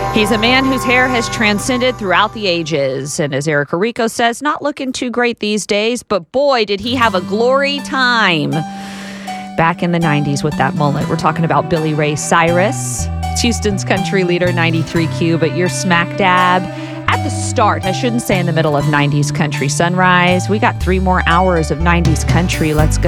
He's a man whose hair has transcended throughout the ages. And as Erica Rico says, not looking too great these days, but boy, did he have a glory time back in the 90s with that mullet. We're talking about Billy Ray Cyrus. It's Houston's country leader, 93Q, but you're smack dab at the start. I shouldn't say in the middle of 90s country sunrise. We got 3 more hours of 90s country. Let's go.